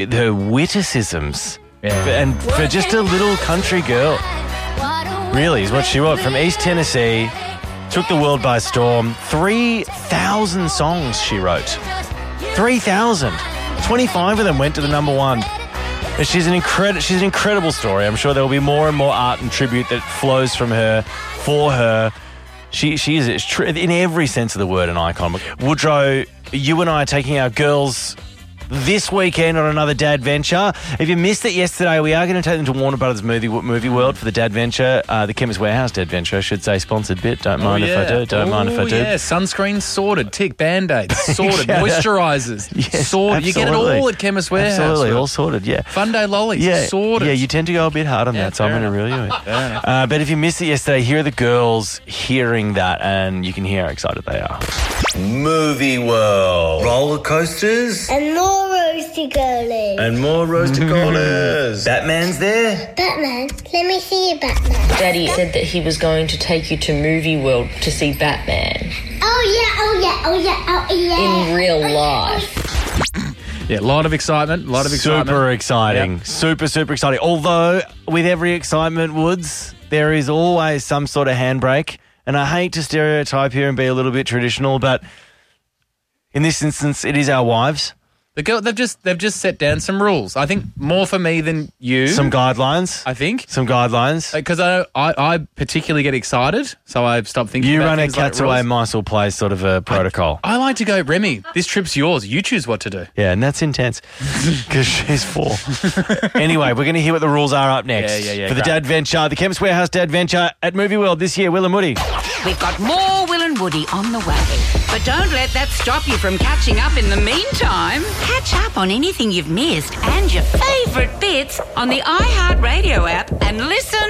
her witticisms. And for just a little country girl, really is what she wrote. From East Tennessee, took the world by storm. 3,000 songs she wrote. 3,000. 25 of them went to the number one. And she's an incredible story. I'm sure there will be more and more art and tribute that flows from her, for her. She is in every sense of the word an icon. Woodrow, you and I are taking our girls this weekend on another Dad Venture. If you missed it yesterday, we are going to take them to Warner Brothers Movie World for the Dad Venture, the Chemist Warehouse Dad Venture, I should say, sponsored bit. Don't mind if I do. Don't mind if I do. Yeah, sunscreen sorted, tick, Band-Aids sorted, moisturisers yes, sorted. You get it all at Chemist Warehouse. Absolutely, all sorted, yeah. Fun Day lollies, sorted. Yeah, you tend to go a bit hard on that, so I'm going to reel you in. But if you missed it yesterday, here are the girls hearing that, and you can hear how excited they are. Movie World. Roller coasters. And more roasty girlies. And more roaster colas. Batman's there. Batman? Let me see you, Batman. Daddy said that he was going to take you to Movie World to see Batman. Oh, yeah. In real life. Yeah, a lot of excitement, Super exciting. Yep. Super exciting. Although, with every excitement, Woods, there is always some sort of handbrake. And I hate to stereotype here and be a little bit traditional, but in this instance, it is our wives. The girl, they've just set down some rules. I think more for me than you. Some guidelines. I think. Some guidelines. Because I particularly get excited, so I've stopped thinking you about run a things cat's like away, rules. mice will play sort of a protocol. I like to go, Remy, this trip's yours. You choose what to do. Yeah, and that's intense because she's 4. Anyway, we're going to hear what the rules are up next. Yeah, for the Dad Venture, the Chemist Warehouse Dad Venture at Movie World this year. Will and Woody. We've got more Will and Woody on the way. But don't let that stop you from catching up in the meantime. Catch up on anything you've missed and your favourite bits on the iHeartRadio app and listen